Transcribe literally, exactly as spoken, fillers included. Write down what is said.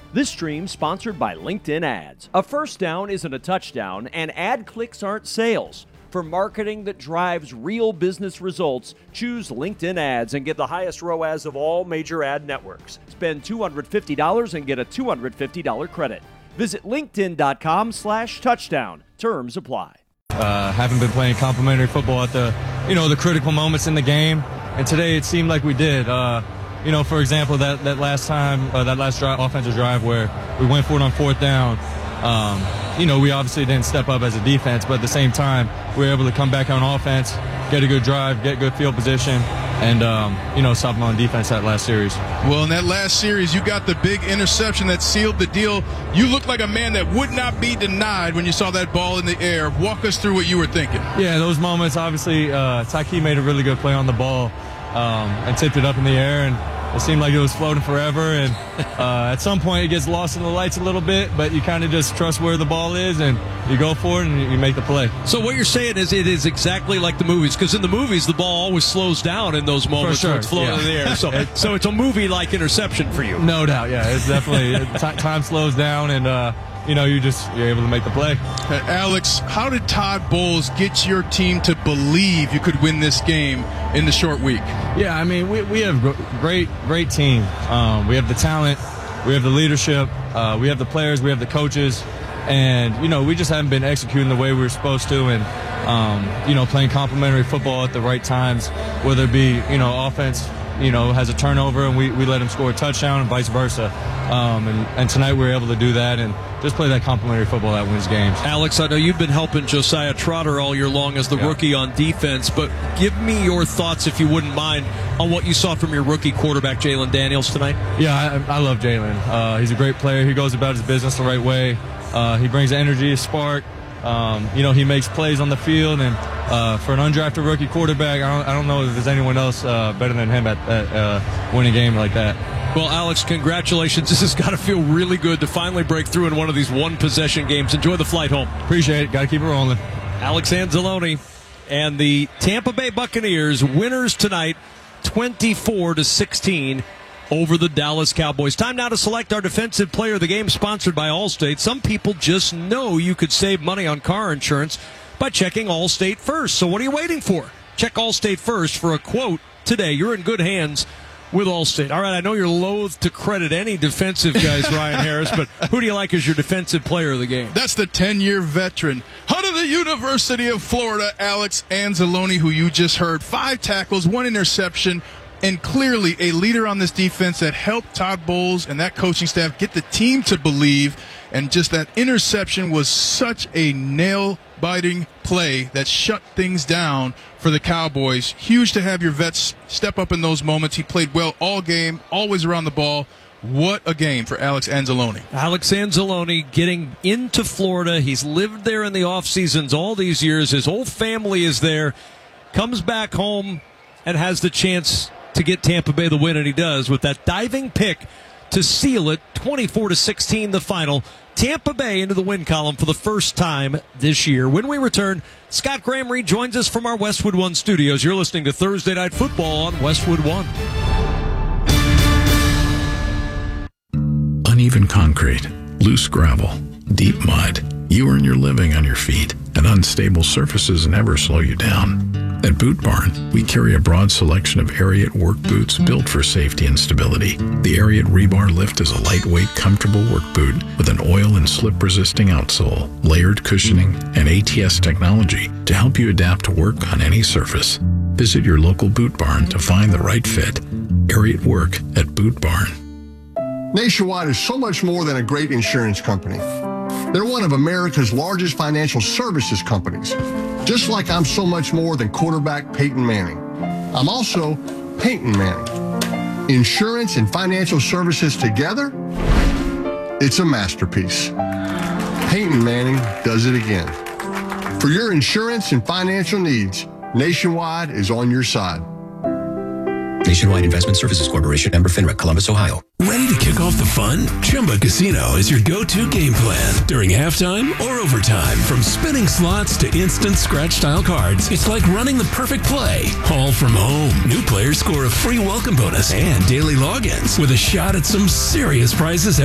This stream sponsored by LinkedIn Ads. A first down isn't a touchdown, and ad clicks aren't sales. For marketing that drives real business results, choose LinkedIn Ads and get the highest R O A S of all major ad networks. Spend two hundred fifty dollars and get a two hundred fifty dollars credit. Visit linkedin.com slash touchdown. Terms apply. Uh, haven't been playing complimentary football at the, you know, the critical moments in the game, and today it seemed like we did. Uh, you know, for example, that, that last time, uh, that last drive, offensive drive where we went for it on fourth down, um, you know, we obviously didn't step up as a defense, but at the same time, we were able to come back on offense, get a good drive, get good field position, and, um, you know, stop them on defense that last series. Well, in that last series, you got the big interception that sealed the deal. You looked like a man that would not be denied when you saw that ball in the air. Walk us through what you were thinking. Yeah, those moments, obviously, uh, Tyke made a really good play on the ball um, and tipped it up in the air, and it seemed like it was floating forever, and uh, at some point it gets lost in the lights a little bit, but you kind of just trust where the ball is, and you go for it, and you make the play. So what you're saying is it is exactly like the movies, because in the movies the ball always slows down in those moments sure. where it's floating yeah. in the air. So, it, so it's a movie-like interception for you. No doubt, yeah. It's definitely t- time slows down, and uh, you know, you just you're able to make the play. Uh, Alex, how did Todd Bowles get your team to believe you could win this game in the short week? Yeah, I mean, we we have great great team. Um, we have the talent, we have the leadership, uh, we have the players, we have the coaches, and you know, we just haven't been executing the way we were supposed to, and um, you know, playing complementary football at the right times, whether it be, you know, offense, you know, has a turnover and we, we let him score a touchdown and vice versa. Um, and, and tonight we were able to do that and just play that complementary football that wins games. Alex, I know you've been helping Josiah Trotter all year long as the yeah. rookie on defense, but give me your thoughts, if you wouldn't mind, on what you saw from your rookie quarterback, Jalen Daniels, tonight. Yeah, I, I love Jalen. Uh, he's a great player. He goes about his business the right way. Uh, he brings energy, a spark. Um, you know, he makes plays on the field, and uh, for an undrafted rookie quarterback, I don't, I don't know if there's anyone else uh, better than him at, at uh, winning a game like that. Well, Alex, congratulations. This has got to feel really good to finally break through in one of these one-possession games. Enjoy the flight home. Appreciate it. Got to keep it rolling. Alex Anzalone and the Tampa Bay Buccaneers, winners tonight, twenty-four to sixteen. Over the Dallas Cowboys. Time now to select our defensive player of the game, sponsored by Allstate. Some people just know you could save money on car insurance by checking Allstate first. So what are you waiting for? Check Allstate first for a quote today. You're in good hands with Allstate. All right, I know you're loath to credit any defensive guys, Ryan Harris, but who do you like as your defensive player of the game? That's the ten-year veteran out of the University of Florida, Alex Anzalone, who you just heard. Five tackles, one interception, and clearly a leader on this defense that helped Todd Bowles and that coaching staff get the team to believe. And just that interception was such a nail-biting play that shut things down for the Cowboys. Huge to have your vets step up in those moments. He played well all game, always around the ball. What a game for Alex Anzalone. Alex Anzalone getting into Florida. He's lived there in the off seasons all these years. His whole family is there. Comes back home and has the chance to get Tampa Bay the win, and he does with that diving pick to seal it. Twenty-four to sixteen the final. Tampa Bay into the win column for the first time this year. When we return, Scott Graham rejoins us from our Westwood One studios. You're listening to Thursday Night Football on Westwood One. Uneven concrete, loose gravel, deep mud. You earn your living on your feet, and unstable surfaces never slow you down. At Boot Barn, we carry a broad selection of Ariat work boots built for safety and stability. The Ariat Rebar Lift is a lightweight, comfortable work boot with an oil and slip-resisting outsole, layered cushioning, and A T S technology to help you adapt to work on any surface. Visit your local Boot Barn to find the right fit. Ariat Work at Boot Barn. Nationwide is so much more than a great insurance company. They're one of America's largest financial services companies. Just like I'm so much more than quarterback Peyton Manning. I'm also Peyton Manning. Insurance and financial services together, it's a masterpiece. Peyton Manning does it again. For your insurance and financial needs, Nationwide is on your side. Nationwide Investment Services Corporation, member FINRA, Columbus, Ohio. Ready to kick off the fun? Chumba Casino is your go-to game plan during halftime or overtime. From spinning slots to instant scratch-style cards, it's like running the perfect play, all from home. New players score a free welcome bonus and daily logins with a shot at some serious prizes